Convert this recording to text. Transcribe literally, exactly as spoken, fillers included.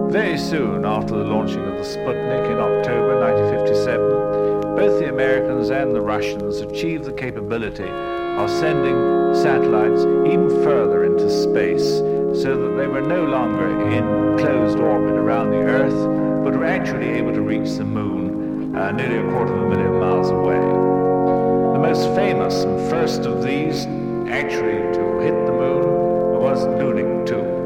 Very soon after the launching of the Sputnik in October nineteen fifty-seven, both the Americans and the Russians achieved the capability of sending satellites even further into space, so that they were no longer in closed orbit around the Earth, but were actually able to reach the moon uh, nearly a quarter of a million miles away. The most famous and first of these actually to hit the moon was Lunik two.